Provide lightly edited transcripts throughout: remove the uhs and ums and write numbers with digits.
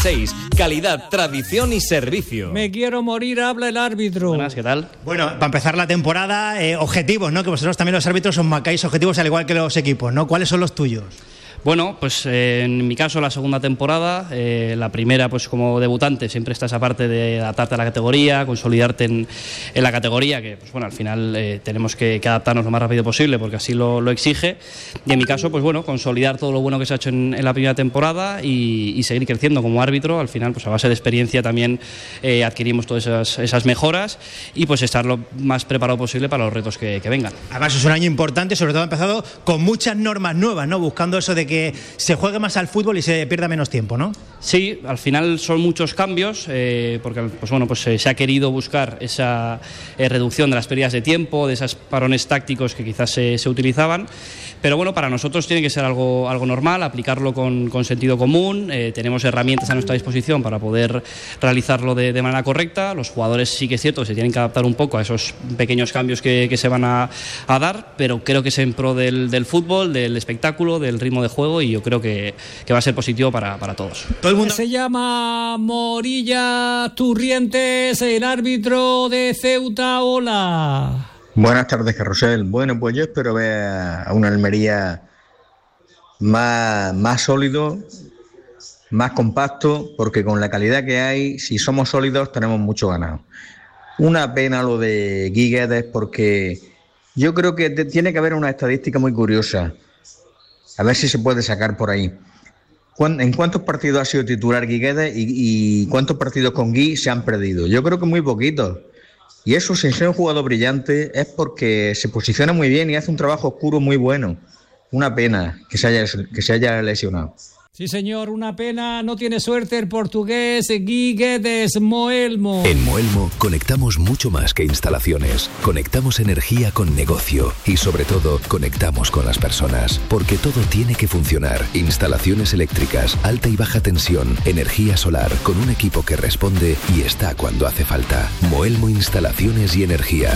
6. Calidad, tradición y servicio. Me quiero morir, habla el árbitro. Buenas, ¿qué tal? Bueno, para empezar la temporada, objetivos, ¿no? Que vosotros también los árbitros os marcáis objetivos al igual que los equipos, ¿no? ¿Cuáles son los tuyos? Bueno, pues en mi caso la segunda temporada, la primera pues como debutante siempre está esa parte de adaptarte a la categoría, consolidarte en la categoría, que pues bueno, al final tenemos que adaptarnos lo más rápido posible porque así lo exige, y en mi caso pues bueno, consolidar todo lo bueno que se ha hecho en la primera temporada y seguir creciendo como árbitro. Al final pues a base de experiencia también adquirimos todas esas mejoras y pues estar lo más preparado posible para los retos que vengan. Además es un año importante, sobre todo ha empezado con muchas normas nuevas, ¿no? Buscando eso de que se juegue más al fútbol y se pierda menos tiempo, ¿no? Sí, al final son muchos cambios, porque pues bueno, pues se ha querido buscar esa reducción de las pérdidas de tiempo, de esos parones tácticos que quizás se utilizaban, pero bueno, para nosotros tiene que ser algo normal, aplicarlo con sentido común. Tenemos herramientas a nuestra disposición para poder realizarlo de manera correcta. Los jugadores sí que es cierto, se tienen que adaptar un poco a esos pequeños cambios que se van a dar, pero creo que es en pro del fútbol, del espectáculo, del ritmo de juego, y yo creo que va a ser positivo para todos. Todo el mundo se llama Morilla Turrientes, el árbitro de Ceuta. Hola. Buenas tardes, Carrusel. Bueno, pues yo espero ver a una Almería más sólido, más compacto, porque con la calidad que hay, si somos sólidos, tenemos mucho ganado. Una pena lo de Guiguedes, porque yo creo que tiene que haber una estadística muy curiosa. A ver si se puede sacar por ahí. ¿En cuántos partidos ha sido titular Guiguedes y cuántos partidos con Gui se han perdido? Yo creo que muy poquitos. Y eso, sin ser un jugador brillante, es porque se posiciona muy bien y hace un trabajo oscuro muy bueno. Una pena que se haya lesionado. Sí, señor, una pena, no tiene suerte el portugués Guiguedes. Moelmo. En Moelmo conectamos mucho más que instalaciones. Conectamos energía con negocio y sobre todo conectamos con las personas, porque todo tiene que funcionar. Instalaciones eléctricas, alta y baja tensión, energía solar, con un equipo que responde y está cuando hace falta. Moelmo Instalaciones y Energía,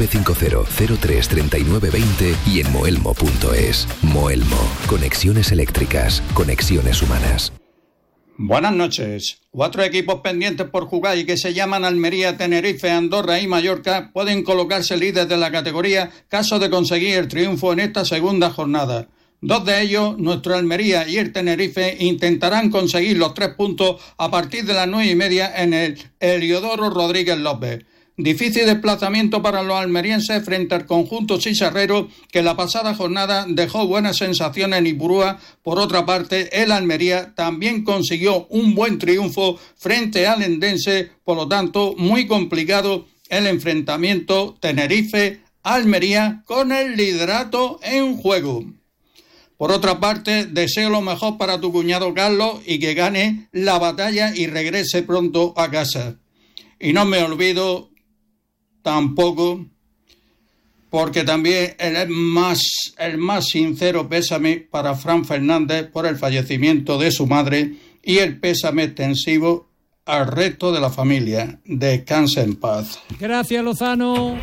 950-03-3920 y en moelmo.es. Moelmo, conexiones eléctricas, conexiones humanas. Buenas noches. 4 equipos pendientes por jugar y que se llaman Almería, Tenerife, Andorra y Mallorca pueden colocarse líderes de la categoría caso de conseguir el triunfo en esta segunda jornada. 2 de ellos, nuestro Almería y el Tenerife, intentarán conseguir los 3 puntos a partir de las 9:30 en el Heliodoro Rodríguez López. Difícil desplazamiento para los almerienses frente al conjunto chisarrero, que la pasada jornada dejó buenas sensaciones en Ipurúa. Por otra parte, el Almería también consiguió un buen triunfo frente al Endense, por lo tanto, muy complicado el enfrentamiento Tenerife-Almería con el liderato en juego. Por otra parte, deseo lo mejor para tu cuñado Carlos y que gane la batalla y regrese pronto a casa. Y no me olvido tampoco, porque también el más sincero pésame para Fran Fernández por el fallecimiento de su madre y el pésame extensivo al resto de la familia. Descanse en paz. Gracias, Lozano.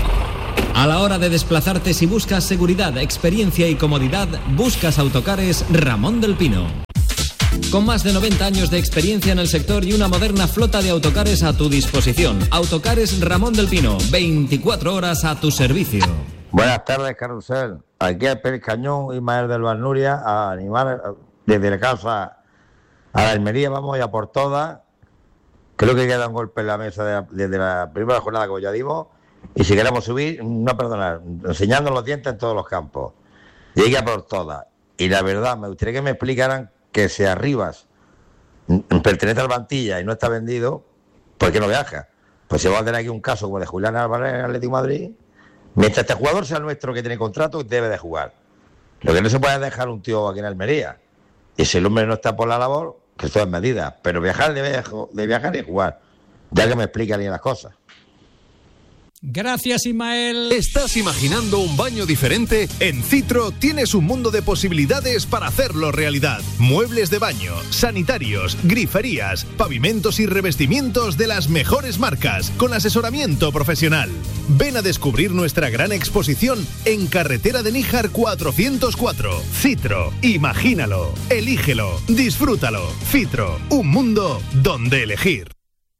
A la hora de desplazarte, si buscas seguridad, experiencia y comodidad, buscas Autocares Ramón del Pino. Con más de 90 años de experiencia en el sector y una moderna flota de autocares a tu disposición. Autocares Ramón del Pino, 24 horas a tu servicio. Buenas tardes, Carrusel. Aquí el Pérez Cañón y Mael del Barnuria a animar desde la casa a la Almería. Vamos ya por todas. Creo que queda un golpe en la mesa desde la primera jornada, como ya digo. Y si queremos subir, no perdonar, enseñando los dientes en todos los campos. Llegue a por todas. Y la verdad, me gustaría que me explicaran que si Arribas pertenece al Mantilla y no está vendido, ¿por qué no viaja? Pues si vamos a tener aquí un caso como de Julián Álvarez en Atlético de Madrid, mientras este jugador sea nuestro que tiene contrato, debe de jugar. Lo que no se puede es dejar un tío aquí en Almería. Y si el hombre no está por la labor, que esto es medida. Pero viajar debe viajar y jugar. Ya que me explican bien las cosas. Gracias, Ismael. ¿Estás imaginando un baño diferente? En Citro tienes un mundo de posibilidades para hacerlo realidad. Muebles de baño, sanitarios, griferías, pavimentos y revestimientos de las mejores marcas, con asesoramiento profesional. Ven a descubrir nuestra gran exposición en Carretera de Níjar 404. Citro, imagínalo, elígelo, disfrútalo. Citro, un mundo donde elegir.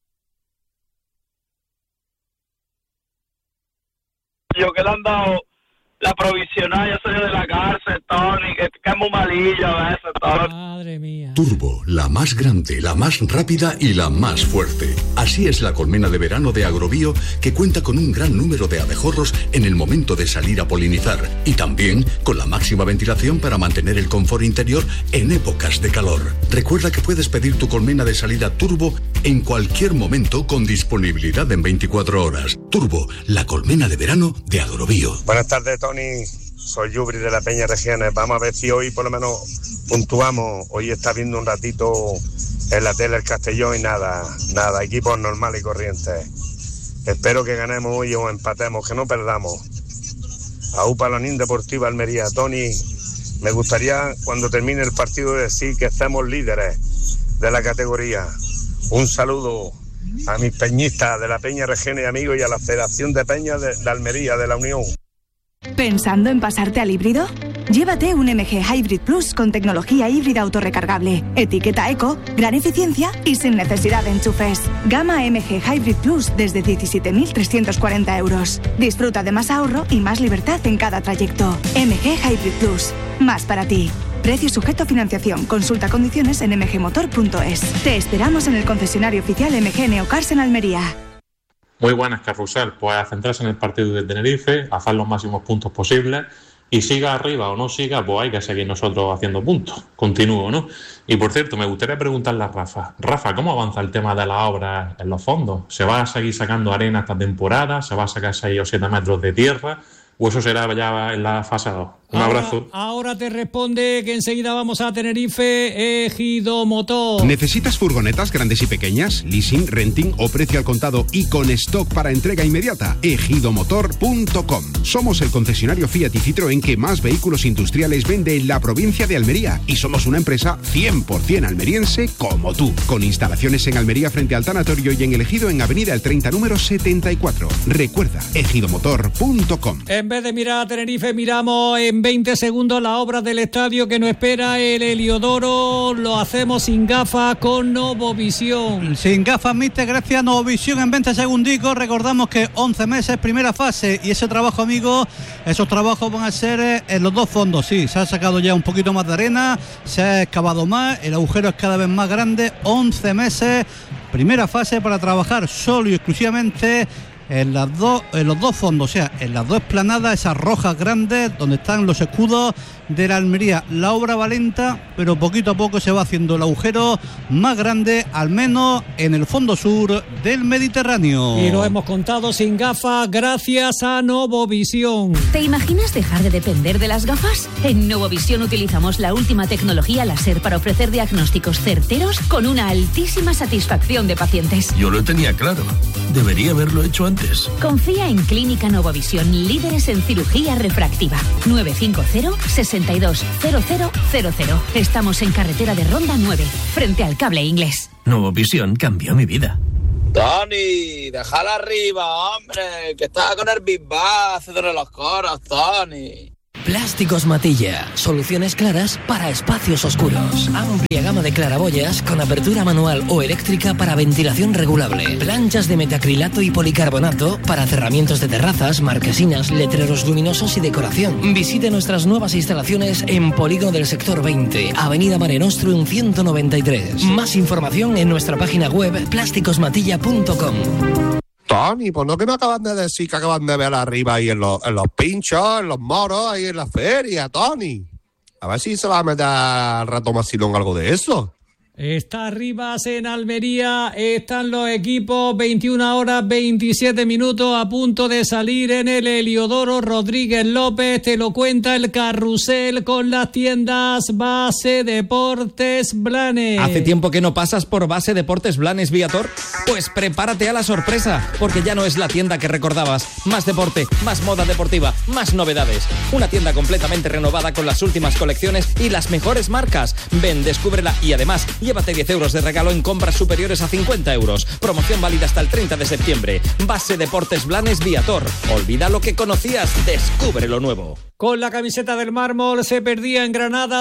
Que le han dado la provisional, ya salió de la cárcel, Tony, que es muy malillo a veces, Tony. Madre mía. Turbo, la más grande, la más rápida y la más fuerte. Así es la colmena de verano de Agrobio, que cuenta con un gran número de abejorros en el momento de salir a polinizar y también con la máxima ventilación para mantener el confort interior en épocas de calor. Recuerda que puedes pedir tu colmena de salida Turbo en cualquier momento con disponibilidad en 24 horas. Turbo, la colmena de verano de Agrobio. Buenas tardes, Tony. Soy Yubri de la Peña Regiones. Vamos a ver si hoy por lo menos puntuamos. Hoy está viendo un ratito en la tele el Castellón y nada, equipos normales y corrientes. Espero que ganemos hoy o empatemos, que no perdamos. AUPA la Unión Deportiva Almería. Tony, me gustaría cuando termine el partido decir que estamos líderes de la categoría. Un saludo a mis peñistas de la Peña Regiones y amigos y a la Federación de Peñas de Almería, de la Unión. ¿Pensando en pasarte al híbrido? Llévate un MG Hybrid Plus con tecnología híbrida autorrecargable, etiqueta eco, gran eficiencia y sin necesidad de enchufes. Gama MG Hybrid Plus desde 17.340 euros. Disfruta de más ahorro y más libertad en cada trayecto. MG Hybrid Plus, más para ti. Precio sujeto a financiación. Consulta condiciones en mgmotor.es. Te esperamos en el concesionario oficial MG Neocars en Almería. Muy buenas, Carrusel. Pues a centrarse en el partido de Tenerife, hacer los máximos puntos posibles y siga arriba o no siga, pues hay que seguir nosotros haciendo puntos. Continúo, ¿no? Y por cierto, me gustaría preguntarle a Rafa. Rafa, ¿cómo avanza el tema de las obras en los fondos? ¿Se va a seguir sacando arena esta temporada? ¿Se va a sacar 6 o 7 metros de tierra? ¿O eso será ya en la fase 2? Un abrazo. Ahora te responde que enseguida vamos a Tenerife, Ejido Motor. ¿Necesitas furgonetas grandes y pequeñas? Leasing, renting o precio al contado y con stock para entrega inmediata. ejidomotor.com. Somos el concesionario Fiat y Citroën que más vehículos industriales vende en la provincia de Almería y somos una empresa 100% almeriense como tú. Con instalaciones en Almería frente al tanatorio y en el Ejido en Avenida El 30 número 74. Recuerda, ejidomotor.com. En vez de mirar a Tenerife, miramos en 20 segundos la obra del estadio que nos espera el Heliodoro. Lo hacemos sin gafas con Novovisión. Sin gafas, mister, gracias Novovisión. En 20 segundicos recordamos que 11 meses, primera fase. Y ese trabajo, amigos, esos trabajos van a ser en los dos fondos. Sí, se ha sacado ya un poquito más de arena, se ha excavado más, el agujero es cada vez más grande. 11 meses, primera fase para trabajar solo y exclusivamente en los dos fondos, o sea, en las dos esplanadas, esas rojas grandes donde están los escudos de la Almería. La obra va lenta, pero poquito a poco se va haciendo el agujero más grande, al menos en el fondo sur del Mediterráneo. Y lo hemos contado sin gafas gracias a Novovisión. ¿Te imaginas dejar de depender de las gafas? En Novovisión utilizamos la última tecnología láser para ofrecer diagnósticos certeros con una altísima satisfacción de pacientes. Yo lo tenía claro. Debería haberlo hecho antes. Confía en Clínica Novovisión, líderes en cirugía refractiva. 950-620000. Estamos en carretera de Ronda 9, frente al Cable Inglés. Novovisión cambió mi vida. Tony, déjala arriba, hombre, que estaba con el Big Bass haciéndole los coros, Tony. Plásticos Matilla, soluciones claras para espacios oscuros. Amplia gama de claraboyas con apertura manual o eléctrica para ventilación regulable. Planchas de metacrilato y policarbonato para cerramientos de terrazas, marquesinas, letreros luminosos y decoración. Visite nuestras nuevas instalaciones en Polígono del Sector 20, Avenida Mare Nostrum 193. Más información en nuestra página web plásticosmatilla.com. Tony, pues no que me acaban de decir que acaban de ver arriba ahí en los pinchos, en los moros, ahí en la feria, Tony. A ver si se va a meter al rato Macilón algo de eso. Está Rivas en Almería, están los equipos, 21 horas 27 minutos, a punto de salir en el Heliodoro Rodríguez López. Te lo cuenta el carrusel con las tiendas Base Deportes Blanes. ¿Hace tiempo que no pasas por Base Deportes Blanes Viator? Pues prepárate a la sorpresa, porque ya no es la tienda que recordabas. Más deporte, más moda deportiva, más novedades. Una tienda completamente renovada con las últimas colecciones y las mejores marcas. Ven, descúbrela y además llévate 10 euros de regalo en compras superiores a 50 euros. Promoción válida hasta el 30 de septiembre. Base Deportes Blanes Viator. Olvida lo que conocías, descubre lo nuevo. Con la camiseta del mármol se perdía en Granada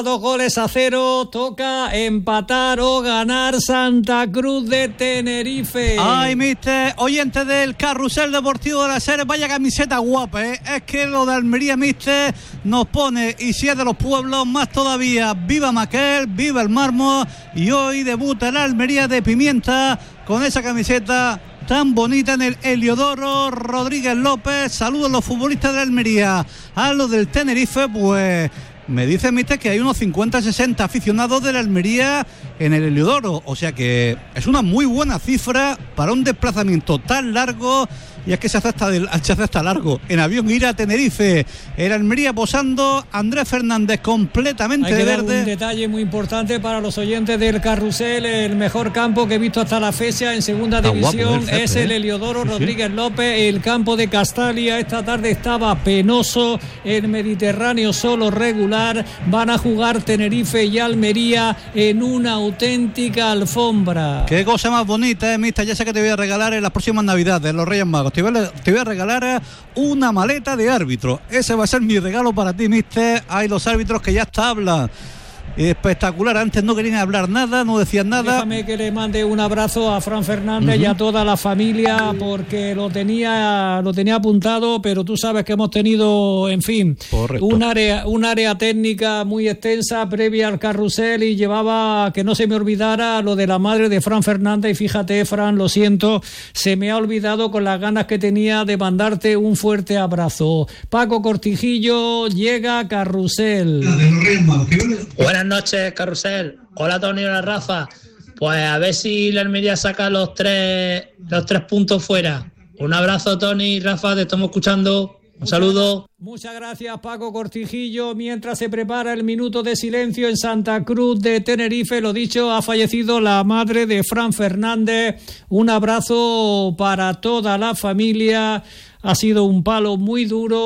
2-0. Toca empatar o ganar Santa Cruz de Tenerife. Ay, mister, oyente del carrusel deportivo de la serie, vaya camiseta guapa, ¿eh? Es que lo de Almería, mister, nos pone, y si es de los pueblos, más todavía. Viva Maquel, viva el mármol, y hoy debuta el Almería de Pimienta con esa camiseta tan bonita en el Heliodoro Rodríguez López. Saludos a los futbolistas de Almería. A los del Tenerife, pues me dice mister que hay unos 50-60 aficionados de la Almería en el Heliodoro, o sea que es una muy buena cifra para un desplazamiento tan largo. Y es que se hace hasta largo en avión ir a Tenerife. El Almería posando, Andrés Fernández completamente de verde. Un detalle muy importante para los oyentes del carrusel: el mejor campo que he visto hasta la fecha en segunda división es el Heliodoro Rodríguez López. El campo de Castalia esta tarde estaba penoso, el Mediterráneo solo regular. Van a jugar Tenerife y Almería en una auténtica alfombra. Qué cosa más bonita, mister. Ya sé que te voy a regalar en las próximas Navidades, los Reyes Magos. Te voy a regalar una maleta de árbitro. Ese va a ser mi regalo para ti, mister. Hay los árbitros que ya hasta hablan. Espectacular, antes no querían hablar nada, no decían nada. Déjame que le mande un abrazo a Fran Fernández y a toda la familia, porque lo tenía apuntado, pero tú sabes que hemos tenido, en fin, un área técnica muy extensa previa al carrusel, y llevaba que no se me olvidara lo de la madre de Fran Fernández. Y fíjate, Fran, lo siento, se me ha olvidado con las ganas que tenía de mandarte un fuerte abrazo. Paco Cortijillo, llega carrusel. Buenas noches, carrusel. Hola, Tony, hola, Rafa. Pues a ver si la Almería saca los tres puntos fuera. Un abrazo, Tony, Rafa, te estamos escuchando. Un saludo. Muchas gracias, Paco Cortijillo. Mientras se prepara el minuto de silencio en Santa Cruz de Tenerife, lo dicho, ha fallecido la madre de Fran Fernández. Un abrazo para toda la familia. Ha sido un palo muy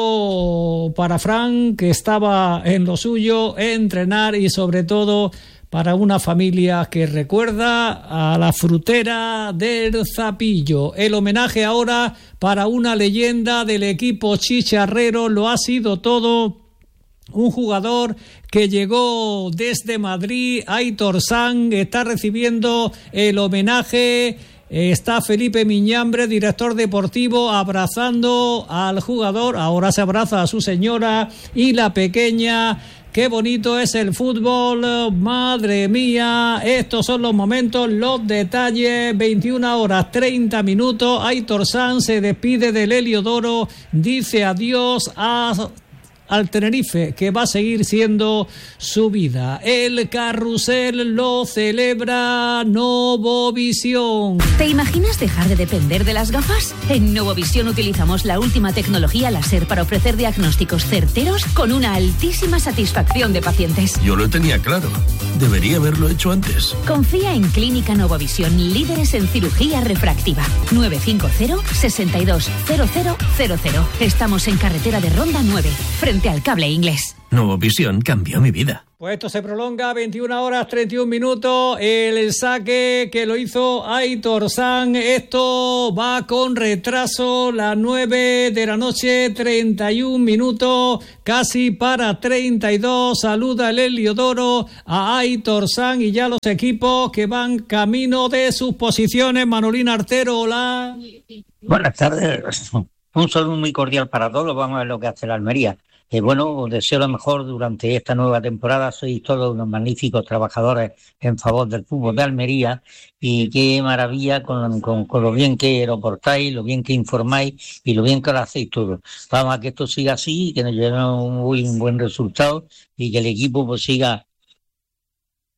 duro para Fran, que estaba en lo suyo, entrenar, y sobre todo para una familia que recuerda a la frutera del Zapillo. El homenaje ahora para una leyenda del equipo chicharrero. Lo ha sido todo. Un jugador que llegó desde Madrid, Aitor Sang, está recibiendo el homenaje. Está Felipe Miñambre, director deportivo, abrazando al jugador. Ahora se abraza a su señora y la pequeña. Qué bonito es el fútbol, madre mía. Estos son los momentos, los detalles. 21 horas 30 minutos. Aitor Sanz se despide del Heliodoro, dice adiós al Tenerife, que va a seguir siendo su vida. El carrusel lo celebra Novovisión. ¿Te imaginas dejar de depender de las gafas? En Novovisión utilizamos la última tecnología láser para ofrecer diagnósticos certeros con una altísima satisfacción de pacientes. Yo lo tenía claro. Debería haberlo hecho antes. Confía en Clínica Novovisión, líderes en cirugía refractiva. 950 62 0000. Estamos en carretera de Ronda 9, frente al Cable Inglés. Novovisión cambió mi vida. Pues esto se prolonga, 21 horas 31 minutos, el saque que lo hizo Aitor Sang. Esto va con retraso, las 9 de la noche, 31 minutos, casi para 32. Saluda el Heliodoro a Aitor Sang y ya los equipos que van camino de sus posiciones. Manolín Artero, hola. Buenas tardes, un saludo muy cordial para todos. Vamos a ver lo que hace la Almería. Bueno, os deseo lo mejor durante esta nueva temporada. Sois todos unos magníficos trabajadores en favor del fútbol de Almería, y qué maravilla con lo bien que lo portáis, lo bien que informáis y lo bien que lo hacéis todo. Vamos a que esto siga así y que nos llevemos un buen resultado y que el equipo pues siga.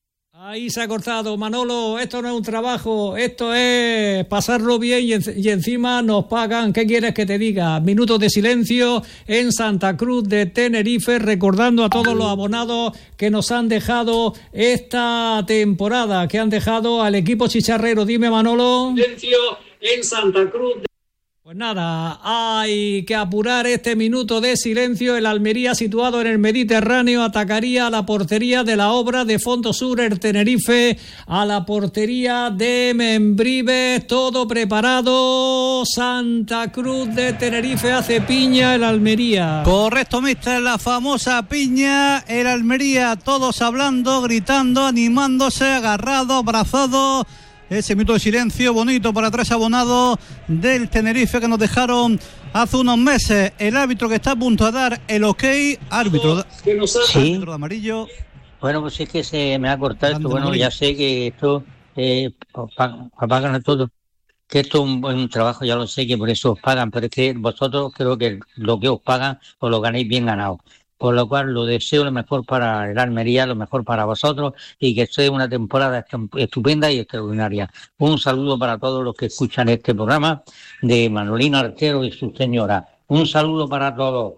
Ahí se ha cortado, Manolo, esto no es un trabajo, esto es pasarlo bien y encima nos pagan. ¿Qué quieres que te diga? Minutos de silencio en Santa Cruz de Tenerife, recordando a todos los abonados que nos han dejado esta temporada, que han dejado al equipo chicharrero. Dime, Manolo. Silencio en Santa Cruz de... Pues nada, hay que apurar este minuto de silencio. El Almería, situado en el Mediterráneo, atacaría a la portería de la Obra de Fondo Sur, el Tenerife a la portería de Membrives. Todo preparado. Santa Cruz de Tenerife hace piña el Almería. Correcto, mister, la famosa piña. El Almería, todos hablando, gritando, animándose, agarrado, abrazado. Ese minuto de silencio bonito para 3 abonados del Tenerife que nos dejaron hace unos meses. El árbitro que está a punto de dar el ok. Árbitro de amarillo. Bueno, pues es que se me ha cortado esto. Bueno, ya sé que esto pagan todo. Que esto es un trabajo, ya lo sé, que por eso os pagan. Pero es que vosotros creo que lo que os pagan os lo ganéis bien ganado. Por lo cual lo deseo lo mejor para el Almería, lo mejor para vosotros y que sea una temporada estupenda y extraordinaria. Un saludo para todos los que escuchan este programa de Manolín Artero y su señora. Un saludo para todos.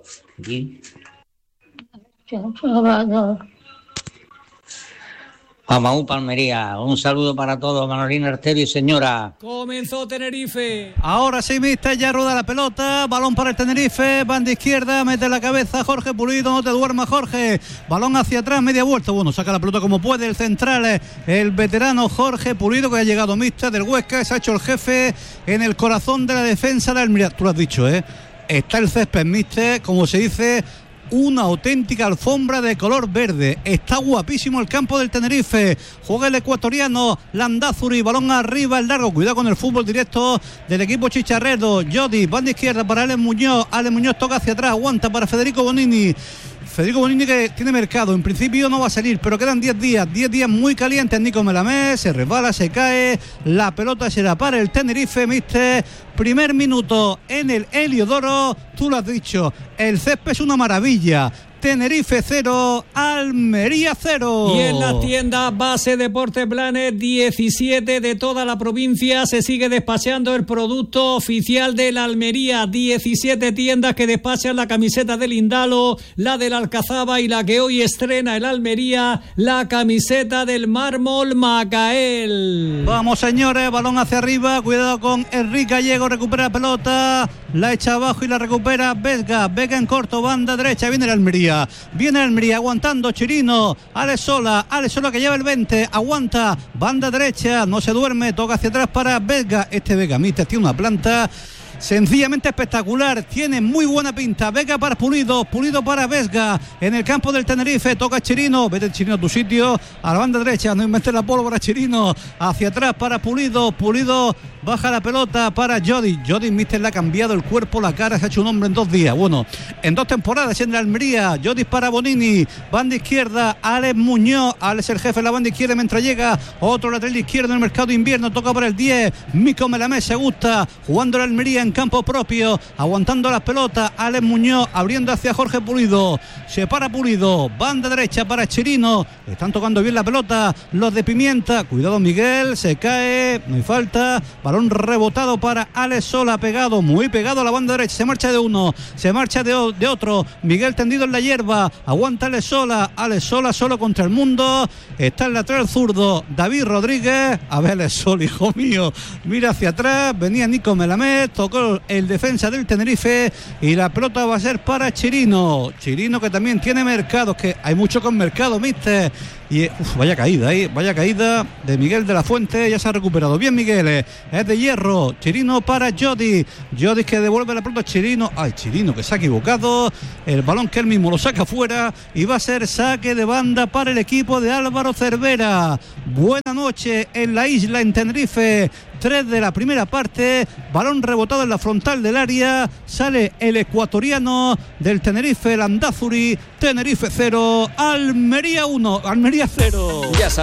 Amaú Palmería, un saludo para todos, Manolín Artero y señora. Comenzó Tenerife. Ahora sí, mister, ya rueda la pelota, balón para el Tenerife, banda izquierda, mete la cabeza Jorge Pulido, no te duermas Jorge, balón hacia atrás, media vuelta, bueno, saca la pelota como puede el central, el veterano Jorge Pulido, que ha llegado mister del Huesca, se ha hecho el jefe en el corazón de la defensa de Almería. Tú lo has dicho, está el césped, mister, como se dice, una auténtica alfombra de color verde. Está guapísimo el campo del Tenerife. Juega el ecuatoriano Landázuri, balón arriba, el largo. Cuidado con el fútbol directo del equipo chicharrero. Jody, banda izquierda para Alex Muñoz. Alex Muñoz toca hacia atrás, aguanta para Federico Bonini. Federico Bonini, que tiene mercado, en principio no va a salir, pero quedan 10 días muy calientes. Nico Melamé se resbala, se cae, la pelota será para el Tenerife, mister. Primer minuto en el Heliodoro, tú lo has dicho, el césped es una maravilla. Tenerife 0, Almería 0. Y en las tiendas Base Deportes Planet 17 de toda la provincia se sigue despachando el producto oficial de la Almería. 17 tiendas que despachan la camiseta del Indalo, la del Alcazaba y la que hoy estrena el Almería, la camiseta del Mármol Macael. Vamos, señores, balón hacia arriba, cuidado con Enrique Gallego, recupera la pelota, la echa abajo y la recupera Vega en corto, banda derecha, viene el Almería. Viene el Almería aguantando Chirino, Alex Sola que lleva el 20, aguanta, banda derecha, no se duerme, toca hacia atrás para Vega. Este Vega, mister, tiene una planta sencillamente espectacular, tiene muy buena pinta. Vega para Pulido para Vesga en el campo del Tenerife, toca Chirino, vete Chirino a tu sitio, a la banda derecha, no inventes la pólvora Chirino, hacia atrás para Pulido baja la pelota para Jody, mister, le ha cambiado el cuerpo, la cara, se ha hecho un hombre en 2 días, bueno, en 2 temporadas en la Almería. Jody para Bonini, banda izquierda, Alex Muñoz, Alex el jefe en la banda izquierda mientras llega otro lateral izquierdo en el mercado de invierno, toca para el 10, Mico Melamé se gusta, jugando la Almería en campo propio, aguantando las pelotas, Alex Muñoz abriendo hacia Jorge Pulido, se para Pulido, banda derecha para Chirino, están tocando bien la pelota los de Pimienta, cuidado Miguel, se cae, no hay falta, balón rebotado para Alex Sola, muy pegado a la banda derecha, se marcha de uno, se marcha de otro, Miguel tendido en la hierba, aguanta Alex Sola solo contra el mundo, está el lateral zurdo David Rodríguez, a ver Alex Sola, hijo mío, mira hacia atrás, venía Nico Melamé, tocó el defensa del Tenerife y la pelota va a ser para Chirino que también tiene mercados, que hay mucho con mercado, mister. Y vaya caída de Miguel de la Fuente, ya se ha recuperado bien Miguel, es de hierro. Chirino para Jody que devuelve la pelota a Chirino, Chirino que se ha equivocado, el balón que él mismo lo saca fuera y va a ser saque de banda para el equipo de Álvaro Cervera. Buena noche en la isla, en Tenerife, 3 de la primera parte, balón rebotado en la frontal del área, sale el ecuatoriano del Tenerife, Landázuri. Tenerife 0, Almería 1, Almería 0. Ya sabes.